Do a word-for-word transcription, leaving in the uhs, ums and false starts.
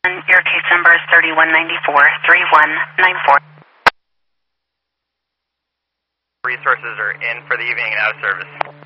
Your case number is thirty-one ninety-four, thirty-one ninety-four. Resources are in for the evening and out of service.